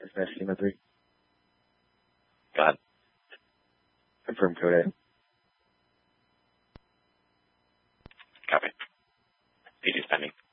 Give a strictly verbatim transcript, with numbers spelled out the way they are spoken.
Smash Schema three. Got it. Confirm code A. Copy. P G's pending.